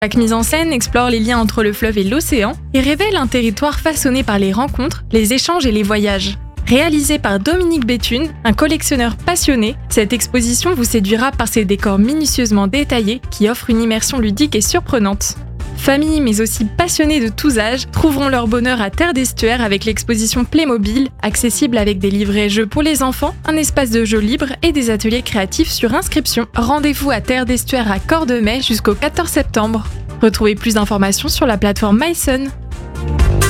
Chaque mise en scène explore les liens entre le fleuve et l'océan et révèle un territoire façonné par les rencontres, les échanges et les voyages. Réalisée par Dominique Béthune, un collectionneur passionné, cette exposition vous séduira par ses décors minutieusement détaillés qui offrent une immersion ludique et surprenante. Familles mais aussi passionnés de tous âges trouveront leur bonheur à Terre d'Estuaire avec l'exposition Playmobil, accessible avec des livrets jeux pour les enfants, un espace de jeux libre et des ateliers créatifs sur inscription. Rendez-vous à Terre d'Estuaire à Cordemais jusqu'au 14 septembre. Retrouvez plus d'informations sur la plateforme mySun.